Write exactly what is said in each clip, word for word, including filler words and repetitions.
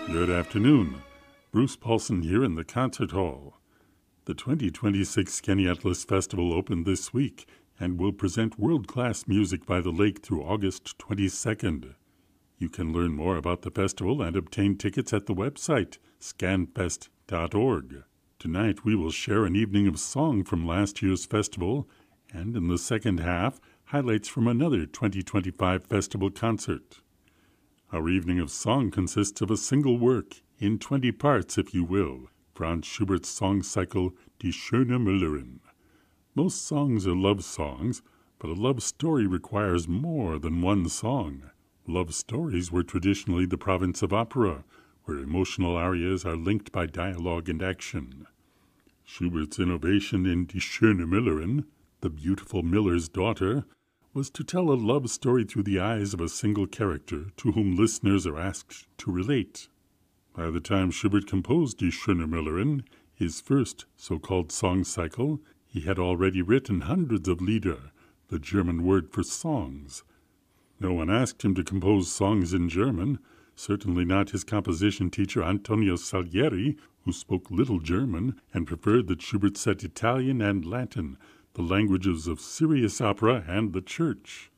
Good afternoon. Bruce Paulson here in the concert hall. The twenty twenty-six Skaneateles Festival opened this week and will present world-class music by the lake through August twenty-second. You can learn more about the festival and obtain tickets at the website scanfest dot org. Tonight we will share an evening of song from last year's festival, and in the second half, highlights from another twenty twenty-five festival concert. Our evening of song consists of a single work, in twenty parts if you will, Franz Schubert's song cycle Die Schöne Müllerin. Most songs are love songs, but a love story requires more than one song. Love stories were traditionally the province of opera, where emotional arias are linked by dialogue and action. Schubert's innovation in Die Schöne Müllerin, The Beautiful Miller's Daughter, was to tell a love story through the eyes of a single character to whom listeners are asked to relate. By the time Schubert composed Die Schöne Müllerin, his first so-called song cycle, he had already written hundreds of Lieder, the German word for songs. No one asked him to compose songs in German, certainly not his composition teacher Antonio Salieri, who spoke little German and preferred that Schubert set Italian and Latin, the languages of serious opera and the church.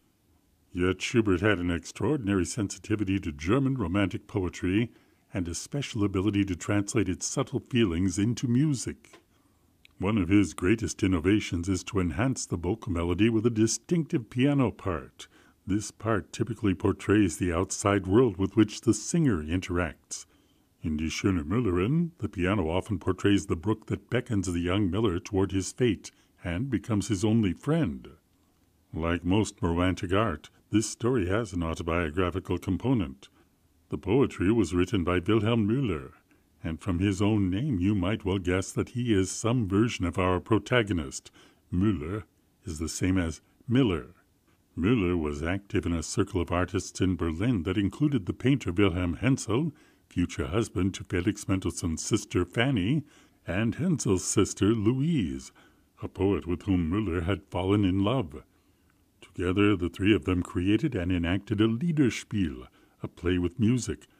Yet Schubert had an extraordinary sensitivity to German romantic poetry and a special ability to translate its subtle feelings into music. One of his greatest innovations is to enhance the vocal melody with a distinctive piano part. This part typically portrays the outside world with which the singer interacts. In Die Schöne Müllerin, the piano often portrays the brook that beckons the young miller toward his fate and becomes his only friend. Like most romantic art, this story has an autobiographical component. The poetry was written by Wilhelm Müller, and from his own name you might well guess that he is some version of our protagonist. Müller is the same as Miller. Müller was active in a circle of artists in Berlin that included the painter Wilhelm Hensel, future husband to Felix Mendelssohn's sister Fanny, and Hensel's sister Louise, a poet with whom Müller had fallen in love. Together, the three of them created and enacted a Liederspiel, a play with music,